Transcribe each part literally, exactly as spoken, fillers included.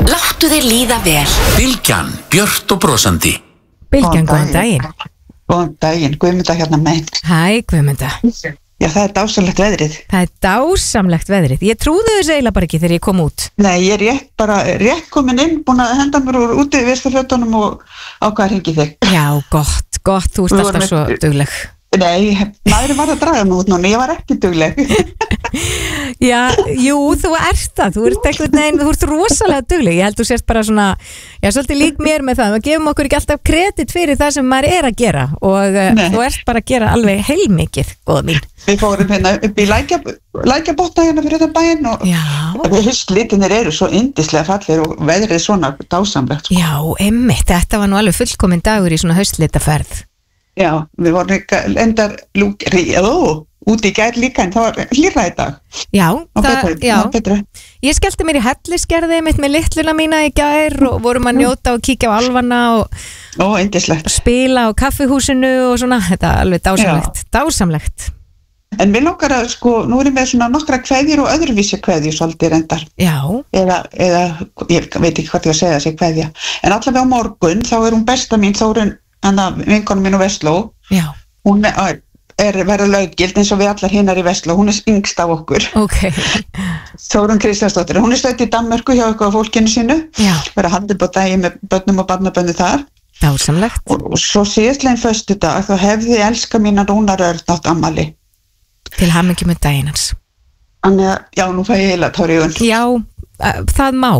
Láttu þér líða vel. Bylgjan, björt og brosandi. Bylgjan, góðan daginn. Góðan daginn, Guðmunda hérna megin. Hæ, Guðmunda. Já, það er dásamlegt veðrið. Það er dásamlegt veðrið. Ég trúði þessu eiginlega bara ekki þegar ég kom út. Nei, ég er rétt bara, rétt komin inn, búin að henda mér úr úti í vistafötunum og ákvað að hringi þig. Já, gott, gott, þú ert alltaf svo dugleg. Nei, maðurinn var að draga mig út núna, ég var ekki dugleg. Já, jú, þú ert það, þú ert eitthvað, nein, þú ert rosalega dugleg. Ég held þú sért bara svona, já, svolítið lík mér með það. Við gefum okkur ekki alltaf kredit fyrir það sem maður er að gera og Nei. Þú ert bara að gera alveg heilmikið, góða mín. Við fórum hérna upp í lækjabotna hérna fyrir þetta bæinn og höstlitinir eru svo yndislega fallir og veðrið er svona dásamlegt. Sko. Já, einmitt, þetta var nú alveg fullkominn dagur í svona höstlitaferð. Já, við vorum endar lúkri, ó, úti í gær líka en það var hlýrra í dag. Já, það, betur, já. Ég skellti mér í hellisgerði mitt með litluna mína í gær og vorum að njóta og kíkja á alvana og ó, indislegt. Spila á kaffihúsinu og svona, þetta er alveg dásamlegt, já. dásamlegt. En við nokkar að, sko, nú erum við svona nokkra kveðjur og öðruvísi kveðjur svolítið reyndar. Já. Eða, eða, ég veit ekki hvað ég að segja þessi kveðja. En allavega á morgun, þá er hún besta mín, Þórunn, hann að vinkonum mín á Vestló. Já. Hún er, er verið löggild eins og við allar hinnar í Vestló, hún er yngst af okkur. Ok. Þórunn Kristjánsdóttir, hún er stödd í Danmörku hjá eitthvað á fólkinu sínu. Já. Verið að halda upp á dagi með börnum og barnaböndu þar. Dásamlegt. Og, og svo síðastlegin föstudag, þá hefði elska mín að Rúnar Örn átt ammali. Til hamingju með daginn hans. Þannig að, já, nú fæ ég heila tár í augun. Já, það má.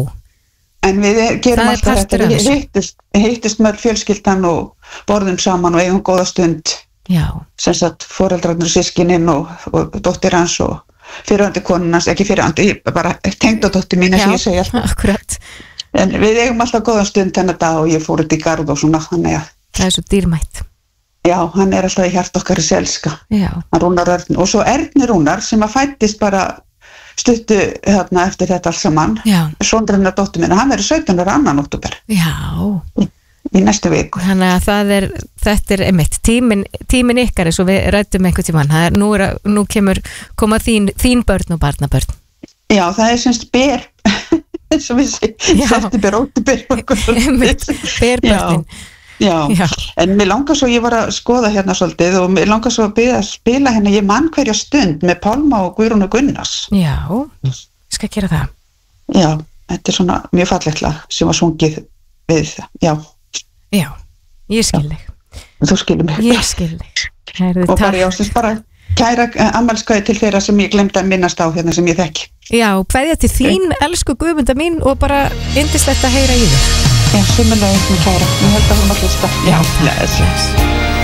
En við gerum alltaf þetta, við hittist, hittist með fjölskyldan og borðum saman og eigum góða stund. Já. Sem sagt foreldrarnir og sískininn og, og dóttir hans og fyrirhandi konun hans, ekki fyrirhandi, bara tengdadóttir mín eins og ég segja alltaf. Akkurat. En við eigum alltaf góða stund þennan dag og ég fór út í garð og svona, þannig að. Það er svo dýrmætt. Já, hann er alltaf í hjart okkar í selska. Já. Hann Rúnar Örn og svo Erni Rúnar sem að fættist bara stuttu hérna eftir þetta alls saman. Já. Sondrunna dóttur minna, hann verður sautján ára annan október. Já. Í, í næstu viku. Þannig að það er, þetta er einmitt, tímin, tímin ykkar eins og við ræddum einhvern tímann. Það er, nú, er, nú kemur, koma þín, þín börn og barnabörn. Já, það er semst ber, eins og við séum, september, óttúber. Einmitt, berbörnin. Já. Já, en mér langar svo, ég var að skoða hérna svolítið og mér langar svo að byrja að spila hérna Ég man hverja stund með Pálma og Guðrúnu Gunnars. Já, ég skal gera það. Já, þetta er svona mjög fallegt lag sem var sungið við, já. Já, ég skil þig. Þú skilur mig. Ég skil þig. Og takk. Bara ég ástast bara kæra afmælskveðju til þeirra sem ég glemdi að minnast á hérna sem ég þekki. Já, kveðja til þín, elsku Guðmunda mín og bara yndislegt að heyra í þér. Já, sömulegis með kæra. Ég held að hún að hlusta. Já, bless.